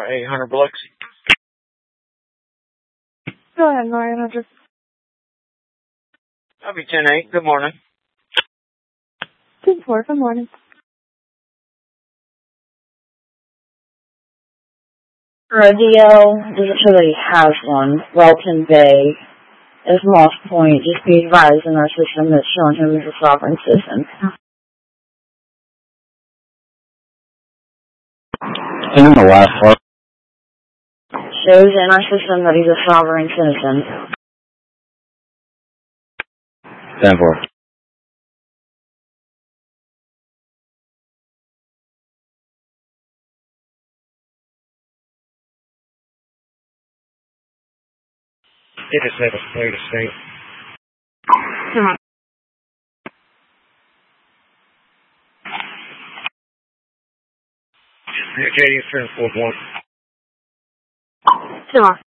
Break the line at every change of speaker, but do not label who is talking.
800 Biloxi.
Go ahead, 900.
I'll be 10-8. Good morning.
10-4. Good morning.
Radio doesn't really have one. Welton Bay is Moss Point. Just be advised in our system that Shillington is a sovereign citizen.
And in the last part.
Shows in our system that he's a sovereign citizen.
10-4.
It is at a state of state. JD is 4-1.